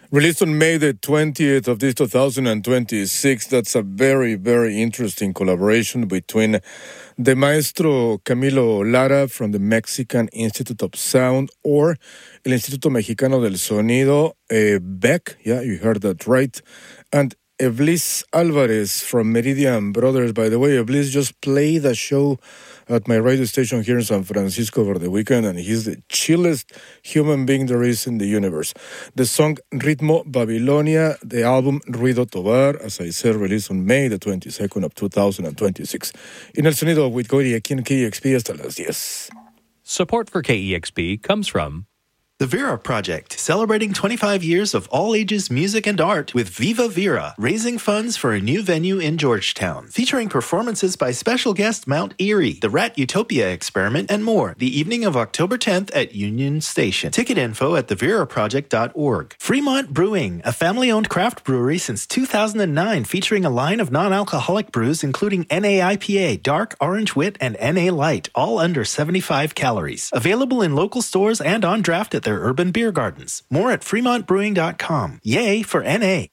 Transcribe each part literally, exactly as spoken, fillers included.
Released on May the twentieth of this two thousand twenty-six, that's a very, very interesting collaboration between the maestro Camilo Lara from the Mexican Institute of Sound, or El Instituto Mexicano del Sonido, uh, Beck, yeah, you heard that right, and Eblis Alvarez from Meridian Brothers. By the way, Eblis just played a show at my radio station here in San Francisco over the weekend, and he's the chillest human being there is in the universe. The song Ritmo Babilonia, the album Ruido Tobar, as I said, released on May the twenty-second of two thousand twenty-six. In El Sonido with Goiri aquí en K E X P hasta las diez. Support for K E X P comes from The Vera Project, celebrating twenty-five years of all ages music and art with Viva Vera, raising funds for a new venue in Georgetown, featuring performances by special guest Mount Erie, the Rat Utopia Experiment, and more, the evening of October tenth at Union Station. Ticket info at the vera project dot org. Fremont Brewing, a family-owned craft brewery since two thousand nine, featuring a line of non-alcoholic brews including N A I P A, Dark, Orange Wit, and N A Light, all under seventy-five calories. Available in local stores and on draft at their urban beer gardens. More at fremont brewing dot com. Yay for N A.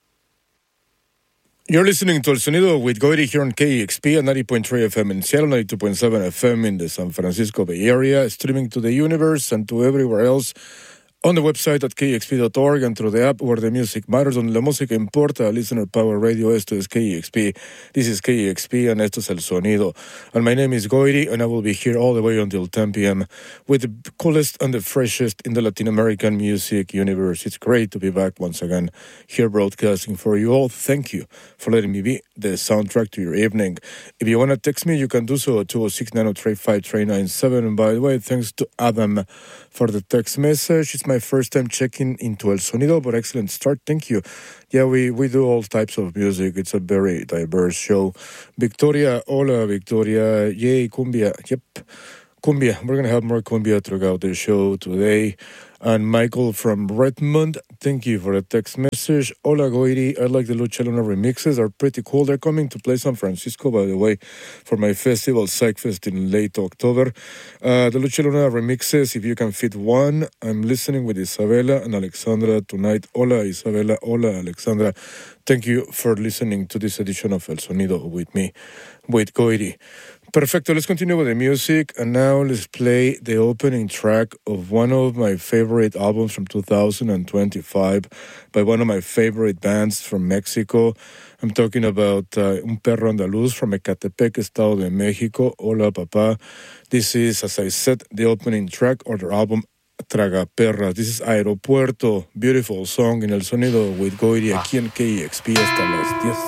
You're listening to El Sonido with Goiri here on K E X P at ninety point three F M in Seattle, ninety-two point seven F M in the San Francisco Bay Area, streaming to the universe and to everywhere else on the website at K E X P dot org and through the app where the music matters. Donde la música importa, listener power radio. Esto es K E X P. This is K E X P and esto es El Sonido. And my name is Goiri, and I will be here all the way until ten p.m. with the coolest and the freshest in the Latin American music universe. It's great to be back once again here broadcasting for you all. Thank you for letting me be the soundtrack to your evening. If you want to text me, you can do so at two oh six, nine oh three, five three nine seven. And by the way, thanks to Adam for the text message. It's my first time checking into El Sonido, but excellent start. Thank you. Yeah, we, we do all types of music. It's a very diverse show. Victoria, hola, Victoria. Yay, cumbia. Yep, cumbia. We're going to have more cumbia throughout the show today. And Michael from Redmond, thank you for the text message. Hola, Goiri. I like the Lucha Luna remixes. They're pretty cool. They're coming to play San Francisco, by the way, for my festival, Psych Fest, in late October. Uh, the Lucha Luna remixes, if you can fit one. I'm listening with Isabela and Alexandra tonight. Hola, Isabela. Hola, Alexandra. Thank you for listening to this edition of El Sonido with me, with Goiri. Perfecto, let's continue with the music, and now let's play the opening track of one of my favorite albums from two thousand twenty-five by one of my favorite bands from Mexico. I'm talking about uh, Un Perro Andaluz from Ecatepec, Estado de Mexico. Hola, papá. This is, as I said, the opening track of their album Traga Perras. This is Aeropuerto, beautiful song in El Sonido with Goiri aquí en K E X P hasta las diez.